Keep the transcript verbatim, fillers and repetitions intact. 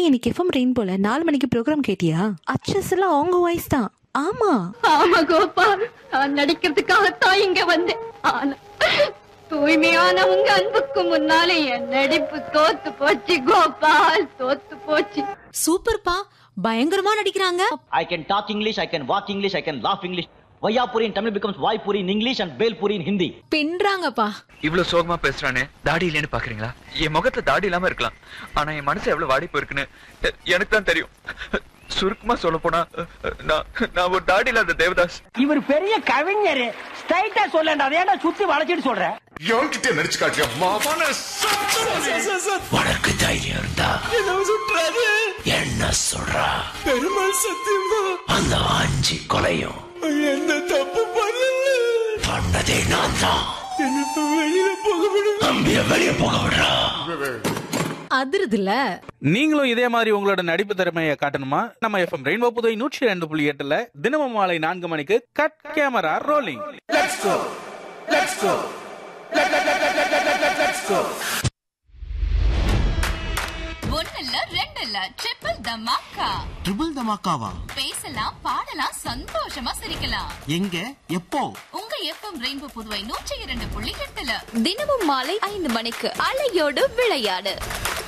ஏய், இன்னைக்கு எஃப்எம் ரெயின்போல நாலு மணிக்கு ப்ரோக்ராம் கேட்டியா? அச்சஸ் எல்லாம் அவங்க வாய்ஸ் தான். ஆமா ஆமா கோபா, நான் நடிக்கிறதுக்காகத்தான் இங்க வந்தேன். ஆனா தூய்மையான உங்க அன்புக்கு முன்னாலே என் நடிப்பு தோத்து போச்சு கோபால், தோத்து போச்சு. சூப்பர்ப்பா, பயங்கரமா நடிக்கிறாங்க. I can talk English, I can walk English, I can laugh English. Vayapuri in Tamil becomes Vaipuri in English and Belpuri in Hindi. பின்றாங்கப்பா. இவ்வளவு சோகமா பேசுறானே, தாடி இல்லைன்னு பாக்குறீங்களா? என் முகத்துல தாடி இல்லாம இருக்கலாம், ஆனா என் மனசு எவ்வளவு வாடி போயிருக்குன்னு எனக்கு தான் தெரியும். சுருக்கமா சொல்ல போனா நான் நான் ஒரு தாடி இல்லாத தேவதாஸ். இவர் பெரிய கவிஞர், ஸ்ட்ரைட்டா சொல்லண்டா, அதேடா சுத்தி வளைச்சிட்டு சொல்ற. என்கிட்ட நடிச்சு காட்டியா மாவான உனக்கு தைரியம் இருந்தா என்ன சொல்றாரு? என்ன சொல்றா? பெருமாள் சத்தியமா அந்த அஞ்சு கொலையும் என்ன தப்பு பண்ணல, பண்ணதே நான் தான். என்ன வெளியில போக விடு, அம்பிய வெளிய போக விடுறா. அதிருதுல. நீங்களும் இதே மாதிரி உங்களோட நடிப்பு திறமையை காட்டணுமா? நம்ம எஃப்எம் ரெயின்போ புதுவை நூற்றி ரெண்டு புள்ளி எட்டுல தினமும் மாலை நான்கு மணிக்கு cut camera rolling. Let's go, let's go, let's go. ஒன்னல்ல ரெண்டல்ல triple dhamaka. Triple தமாக்காவா? பேசலாம், பாடலாம், சந்தோஷமா சிரிக்கலாம். எங்க, எப்போ? உங்க எஃப்எம் ரெயின்போ புதுவை நூற்றி இரண்டு புள்ளி எட்டுல தினமும் மாலை ஐந்து மணிக்கு அலையோடு விளையாடு.